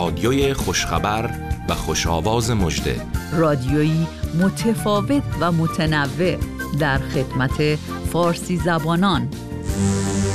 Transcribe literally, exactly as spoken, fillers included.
رادیوی خوشخبر و خوشآواز مژده، رادیویی متفاوت و متنوع در خدمت فارسی زبانان.